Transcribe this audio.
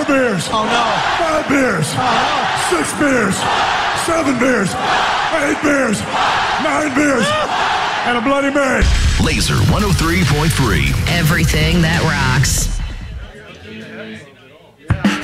beers. Oh, no. 5 beers. Oh, no. 6 beers. 7 beers. 8 beers. 9 beers. And a Bloody Mary. Laser 103.3. Everything that rocks.